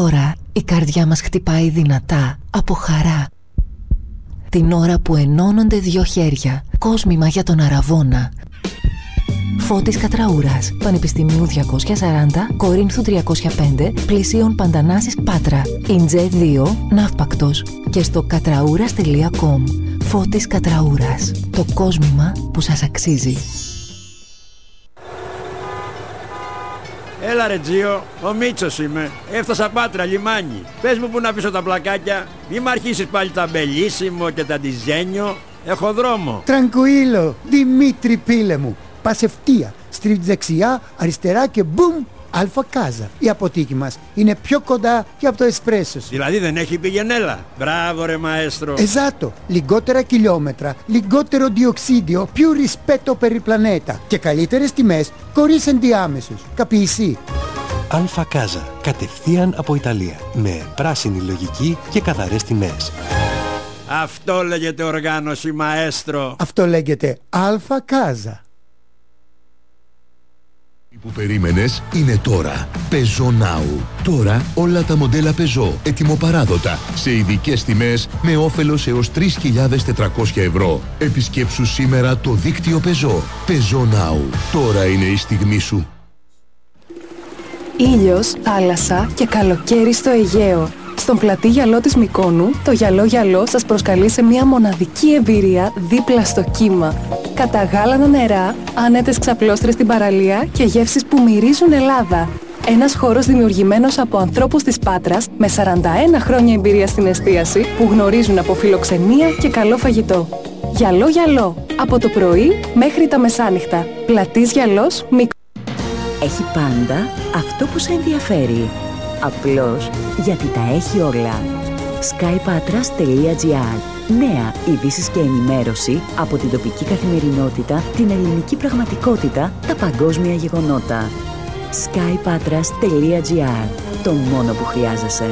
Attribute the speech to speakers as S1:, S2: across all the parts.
S1: Τώρα η καρδιά μας χτυπάει δυνατά από χαρά. Την ώρα που ενώνονται δύο χέρια, κόσμημα για τον Αραβώνα. Φώτης Κατραούρας, Πανεπιστημίου 240, Κορίνθου 305, Πλησίων Παντανάσης Πάτρα, Ιντζέ 2, Ναύπακτος και στο κατραούρας.com. Φώτης Κατραούρας, το κόσμημα που σας αξίζει.
S2: Έλα ρε Τζίο, ο Μίτσος είμαι. Έφτασα Πάτρα, λιμάνι. Πες μου που να πίσω τα πλακάκια. Μη μ' αρχίσεις πάλι τα μπελίσιμο και τα ντιζένιο. Έχω δρόμο.
S3: Τρανκουίλο, Δημήτρη πίλε μου. Πας ευθεία, στρίβεις δεξιά, αριστερά και μπουμ, Αλφα Κάζα. Η αποθήκη μας είναι πιο κοντά και από το εσπρέσο σου.
S2: Δηλαδή δεν έχει πηγενέλα. Μπράβο ρε μαέστρο.
S3: Εζάτο, λιγότερα χιλιόμετρα, λιγότερο διοξίδιο, più rispetto per il planeta και καλύτερες τιμές χωρίς ενδιάμεσους. Καπιεισί.
S4: Αλφα Κάζα, κατευθείαν από Ιταλία, με πράσινη λογική και καθαρές τιμές.
S2: Αυτό λέγεται οργάνωση μαέστρο.
S3: Αυτό λέγεται Αλφα Κάζα.
S5: Που περίμενες είναι τώρα. Peugeot Now. Τώρα όλα τα μοντέλα Peugeot ετοιμοπαράδοτα σε ειδικές τιμές με όφελος έως 3.400 ευρώ. Επισκέψου σήμερα το δίκτυο Peugeot. Peugeot Now. Τώρα είναι η στιγμή σου.
S6: Ήλιος, θάλασσα και καλοκαίρι στο Αιγαίο. Στον πλατή γυαλό της Μυκόνου, το γυαλό σας προσκαλεί σε μια μοναδική εμπειρία δίπλα στο κύμα. Καταγάλανα νερά, άνετες ξαπλώστρες στην παραλία και γεύσεις που μυρίζουν Ελλάδα. Ένας χώρος δημιουργημένος από ανθρώπους της Πάτρας με 41 χρόνια εμπειρία στην εστίαση που γνωρίζουν από φιλοξενία και καλό φαγητό. Γυαλό, από το πρωί μέχρι τα μεσάνυχτα. Πλατής γυαλός Μυκόνου.
S7: Έχει πάντα αυτό που σε ενδιαφέρει. Απλώς γιατί τα έχει όλα. skypatras.gr. Νέα ειδήσεις και ενημέρωση από την τοπική καθημερινότητα, την ελληνική πραγματικότητα, τα παγκόσμια γεγονότα. skypatras.gr. Το μόνο που χρειάζεσαι.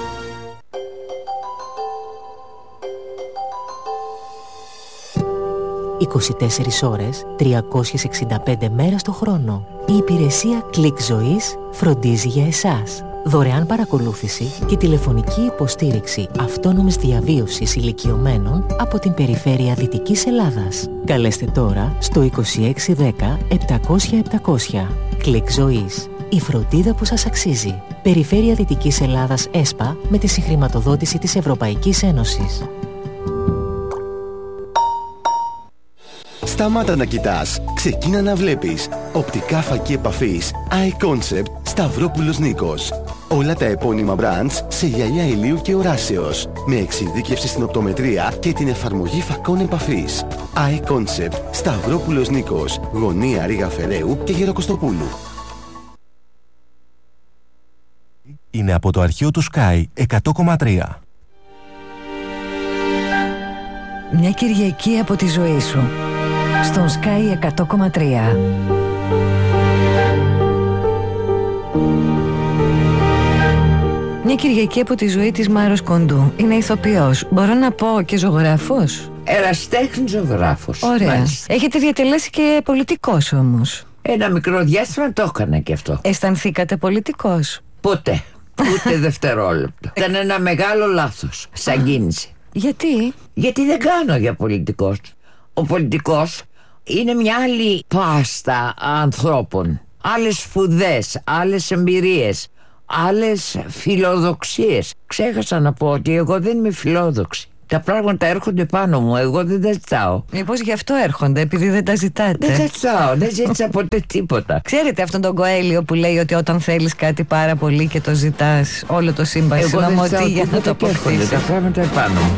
S1: 24 ώρες, 365 μέρες το χρόνο. Η υπηρεσία Κλικ Ζωής φροντίζει για εσάς. Δωρεάν παρακολούθηση και τηλεφωνική υποστήριξη αυτόνομης διαβίωσης ηλικιωμένων από την περιφέρεια Δυτικής Ελλάδας. Καλέστε τώρα στο 2610 700 700. Κλικ Ζωής. Η φροντίδα που σας αξίζει. Περιφέρεια Δυτικής Ελλάδας ΕΣΠΑ με τη συγχρηματοδότηση της Ευρωπαϊκής Ένωσης.
S8: Σταμάτα να κοιτάς, ξεκίνα να βλέπεις. Οπτικά φακή επαφής iConcept Σταυρόπουλος Νίκος. Όλα τα επώνυμα brands σε γυαλιά ηλίου και οράσεως. Με εξειδίκευση στην οπτομετρία και την εφαρμογή φακών επαφής. iConcept Σταυρόπουλος Νίκος. Γωνία Ρήγα Φεραίου και Γεροκοστοπούλου.
S4: Είναι από το αρχείο του Sky 100,3.
S9: Μια Κυριακή από τη ζωή σου. Στον Sky 100,3. Μια Κυριακή από τη ζωή της Μάρος Κοντού. Είναι ηθοποιός. Μπορώ να πω και ζωγράφος.
S10: Εραστέχνης ζωγράφος.
S9: Ωραία.
S10: Μάλιστα.
S9: Έχετε διατελέσει και πολιτικός όμως.
S10: Ένα μικρό διάστημα το έκανα και αυτό.
S9: Αισθανθήκατε πολιτικός?
S10: Ποτέ. Ούτε δευτερόλεπτο. Ήταν ένα μεγάλο λάθος. Σαν κίνηση.
S9: Γιατί?
S10: Γιατί δεν κάνω για πολιτικός. Ο πολιτικός είναι μια άλλη πάστα ανθρώπων. Άλλες σπουδές, άλλες εμπειρίες, άλλες φιλοδοξίες. Ξέχασα να πω ότι εγώ δεν είμαι φιλόδοξη. Τα πράγματα έρχονται πάνω μου, εγώ δεν τα ζητάω.
S9: Μήπως γι' αυτό έρχονται, επειδή δεν τα ζητάτε?
S10: Δεν τα ζητάω, δεν ζήτησα ποτέ τίποτα.
S9: Ξέρετε αυτόν τον Κοέλιο που λέει ότι όταν θέλεις κάτι πάρα πολύ και το ζητάς, όλο το σύμπαν συνομωτεί για να το αποκτήσεις?
S10: Τα πράγματα επάνω μου.